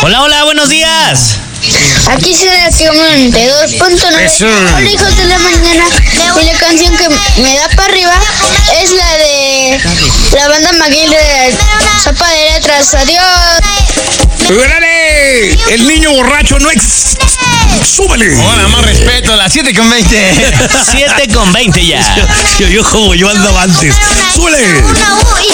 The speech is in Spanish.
Hola, hola, buenos días. Aquí será que 92.9. Hola, hijos de la mañana. Y la canción que me da para arriba es la de la banda McGill de Sopa de Letras. Adiós. ¡Órale! El niño borracho no ex... ¡Súbele! Hola, más respeto, las 7:20. 7:20 ya. Yo como yo andaba antes. ¡Súbele!